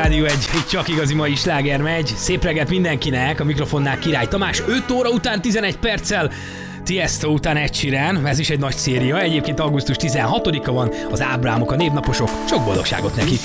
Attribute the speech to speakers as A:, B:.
A: Rádió egy csak igazi mai sláger megy. Szép reggelt mindenkinek, a mikrofonnál Király Tamás. 5 óra után 11 perccel, Tiesto után Ed Sheeran, ez is egy nagy széria. Egyébként augusztus 16-a van, az Ábrámok, a névnaposok. Sok boldogságot nekik!